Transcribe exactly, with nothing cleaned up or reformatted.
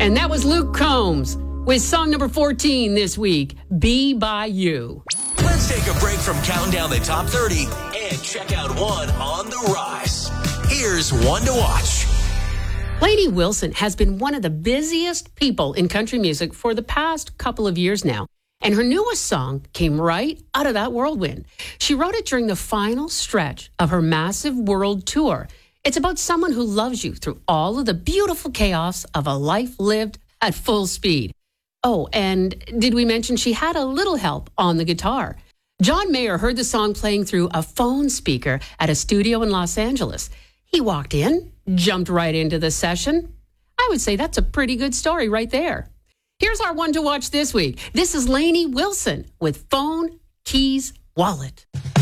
And that was Luke Combs with song number fourteen this week, Be By You. Let's take a break from counting down the top thirty and check out one on the rise. Here's one to watch. Lainey Wilson has been one of the busiest people in country music for the past couple of years now. And her newest song came right out of that whirlwind. She wrote it during the final stretch of her massive world tour. It's about someone who loves you through all of the beautiful chaos of a life lived at full speed. Oh, and did we mention she had a little help on the guitar? John Mayer heard the song playing through a phone speaker at a studio in Los Angeles. He walked in, jumped right into the session. I would say that's a pretty good story right there. Here's our one to watch this week. This is Lainey Wilson with Phone, Keys, Wallet.